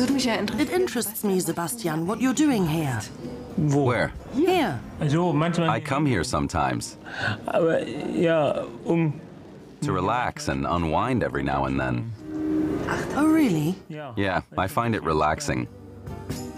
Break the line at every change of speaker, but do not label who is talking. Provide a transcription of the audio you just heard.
würde mich ja
It
interessieren.
interests me, Sebastian, what you're doing here.
Wo?
Where?
Here.
Also manchmal.
I come here sometimes
Aber ja,
to relax and unwind every now and then.
Oh, really?
Yeah, I find it relaxing.